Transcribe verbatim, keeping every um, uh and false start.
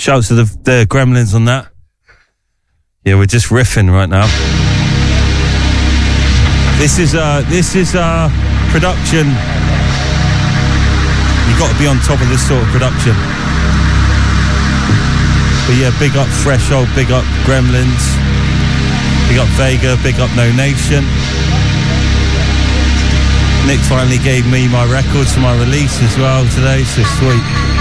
Shout out to the, the Gremlins on that. Yeah, we're just riffing right now. This is uh, this is uh, production. You got to be on top of this sort of production. But yeah, big up Threshold, big up Gremlins, big up Vega, big up No Nation. Nick finally gave me my records for my release as well today, so sweet.